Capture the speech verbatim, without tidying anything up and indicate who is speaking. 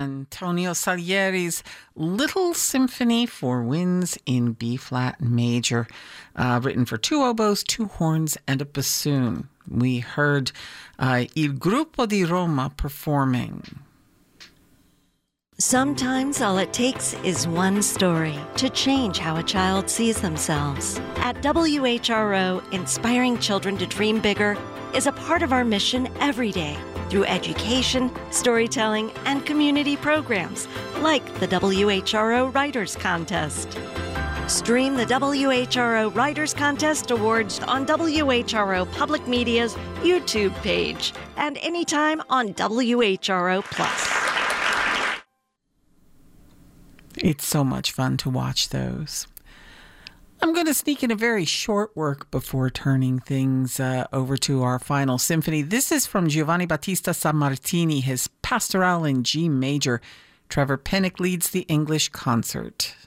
Speaker 1: Antonio Salieri's Little Symphony for Winds in B-flat major, uh, written for two oboes, two horns, and a bassoon. We heard uh, Il Gruppo di Roma performing.
Speaker 2: Sometimes all it takes is one story to change how a child sees themselves. At W H R O, inspiring children to dream bigger is a part of our mission every day through education, storytelling, and community programs like the W H R O Writers Contest. Stream the W H R O Writers Contest Awards on W H R O Public Media's YouTube page and anytime on W H R O Plus.
Speaker 1: It's so much fun to watch those. I'm going to sneak in a very short work before turning things uh, over to our final symphony. This is from Giovanni Battista Sammartini, his Pastoral in G major. Trevor Pennock leads the English concert.